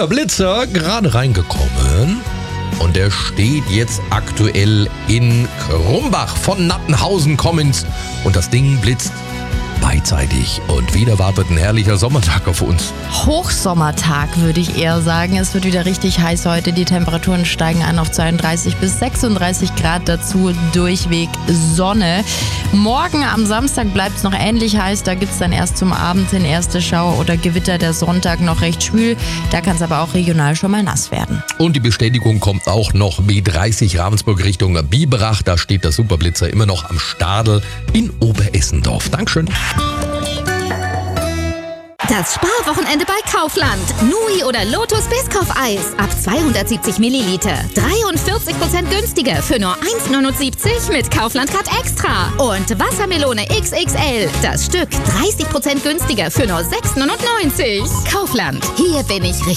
Der Blitzer gerade reingekommen und der steht jetzt aktuell in Krumbach von Nattenhausen kommend und das Ding blitzt beidseitig und wieder wartet ein herrlicher Sommertag auf uns. Hochsommertag würde ich eher sagen. Es wird wieder richtig heiß heute. Die Temperaturen steigen an auf 32 bis 36 Grad. Dazu durchweg Sonne. Morgen am Samstag bleibt es noch ähnlich heiß. Da gibt es dann erst zum Abend hin erste Schauer oder Gewitter. Der Sonntag noch recht schwül. Da kann es aber auch regional schon mal nass werden. Und die Bestätigung kommt auch noch B30 Ravensburg Richtung Biberach. Da steht der Superblitzer immer noch am Stadel in Oberessendorf. Dankeschön. Das Sparwochenende bei Kaufland. Nui oder Lotus Biscoff-Eis ab 270 Milliliter. 43% günstiger für nur 1,79 mit Kaufland Card Extra. Und Wassermelone XXL. Das Stück 30% günstiger für nur 6,99. Kaufland. Hier bin ich richtig.